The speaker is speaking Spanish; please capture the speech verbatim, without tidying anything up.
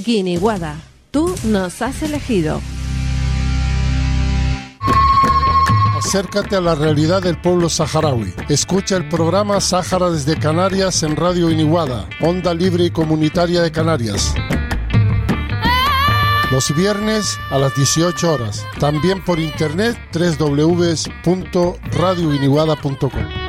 Guiniguada, tú nos has elegido. Acércate a la realidad del pueblo saharaui. Escucha el programa Sáhara desde Canarias en Radio Guiniguada, onda libre y comunitaria de Canarias. Los viernes a las dieciocho horas. También por internet doble u doble u doble u punto radio guiniguada punto com.